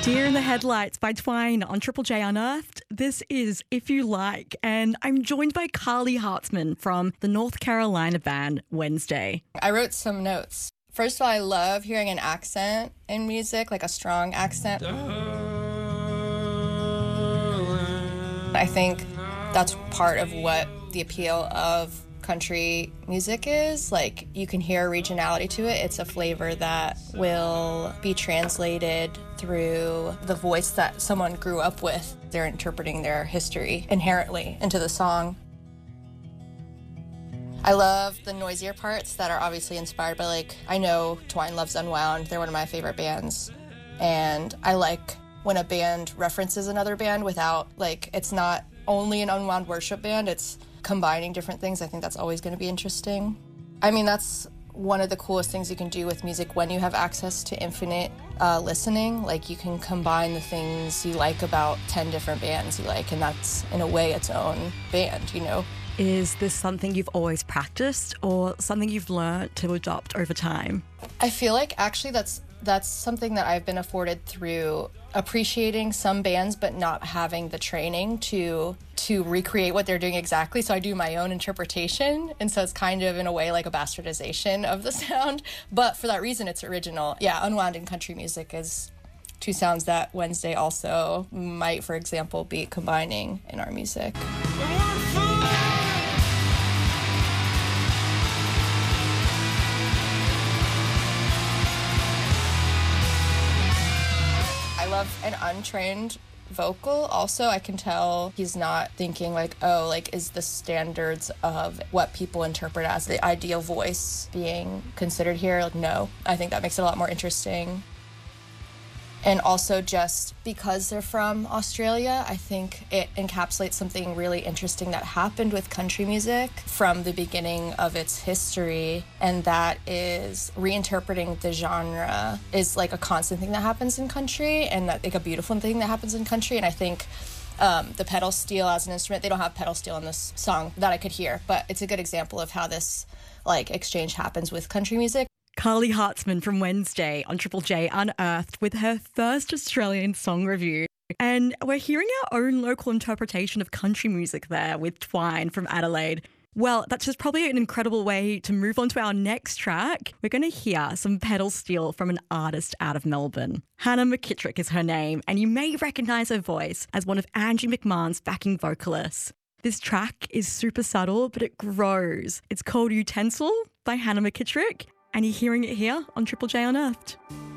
Deer in the Headlights by Twine on Triple J Unearthed. This is If You Like, and I'm joined by Carly Hartzman from the North Carolina band Wednesday. I wrote some notes. First of all, I love hearing an accent in music, like a strong accent. I think that's part of what the appeal of country music is. Like, you can hear regionality to it. It's a flavor that will be translated through the voice that someone grew up with. They're interpreting their history inherently into the song. I love the noisier parts that are obviously inspired by, like, I know Twine loves Unwound. They're one of my favorite bands. And I like when a band references another band without, like, it's not only an Unwound worship band, it's combining different things. I think that's always going to be interesting. I mean, that's one of the coolest things you can do with music when you have access to infinite listening. Like, you can combine the things you like about 10 different bands you like, and that's, in a way, its own band, you know? Is this something you've always practiced or something you've learned to adopt over time? I feel like actually that's something that I've been afforded through appreciating some bands but not having the training to recreate what they're doing exactly. So I do my own interpretation, and so it's kind of in a way like a bastardization of the sound, but for that reason it's original. Yeah, Unwound and country music is two sounds that Wednesday also might, for example, be combining in our music. I love an untrained vocal. Also, I can tell he's not thinking like, oh, like, is the standards of what people interpret as the ideal voice being considered here? Like, no. I think that makes it a lot more interesting. And also, just because they're from Australia, I think it encapsulates something really interesting that happened with country music from the beginning of its history, and that is reinterpreting the genre is like a constant thing that happens in country, and that, like, a beautiful thing that happens in country. And I think the pedal steel as an instrument, they don't have pedal steel in this song that I could hear, but it's a good example of how this, like, exchange happens with country music. Carly Hartzman from Wednesday on Triple J Unearthed with her first Australian song review. And we're hearing our own local interpretation of country music there with Twine from Adelaide. Well, that's just probably an incredible way to move on to our next track. We're going to hear some pedal steel from an artist out of Melbourne. Hannah McKittrick is her name, and you may recognise her voice as one of Angie McMahon's backing vocalists. This track is super subtle, but it grows. It's called Utensil by Hannah McKittrick, and you're hearing it here on Triple J Unearthed.